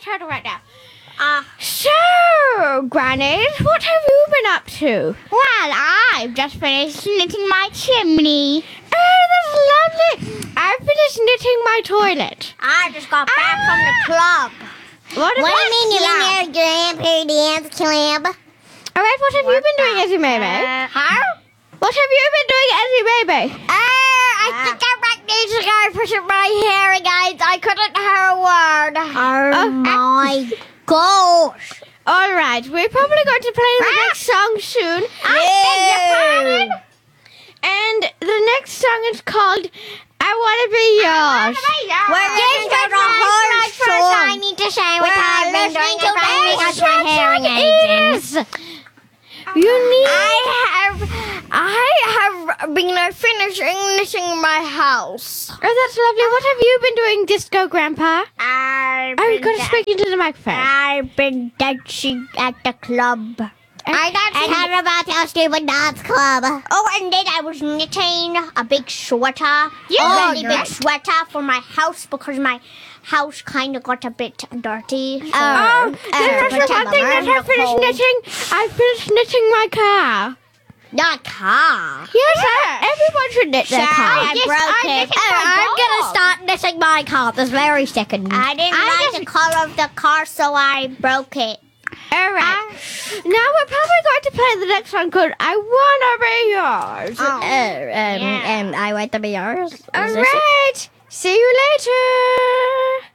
turtle right now. So, Granny, what have you been up to? Well, I've just finished knitting my chimney. Oh, that's lovely. I've finished knitting my toilet. I just got back from the club. What about you? Grandpa Dance Club? All right, what have you been doing, Ezzy Baby? What have you been doing, Ezzy Baby? I think I might need to go push my hair, guys. I couldn't hear a word. Oh my gosh. All right, we're probably going to play the next song soon. I beg your pardon? And the next song is called I Want to Be Yours. We're listening to the whole song. I need to say what I've been doing if I got my hearing aids in. You need... I have been finishing my house. Oh, that's lovely. What have you been doing, Disco Grandpa? I've Are you going to speak into the microphone? I've been dancing at the club. I danced at about the Stupid Dance Club. Oh, and then I was knitting a big sweater. A really big sweater for my house because my house kind of got a bit dirty. So, there's also one thing that I finished knitting. I finished knitting my car. Not car. Yes, everyone should knit their car. I broke it. I'm going to start knitting my car this very second. I didn't like the color of the car, so I broke it. All right. Now we're probably going to play the next one called I Want to Be Yours. And I want to be yours. All right. See you later.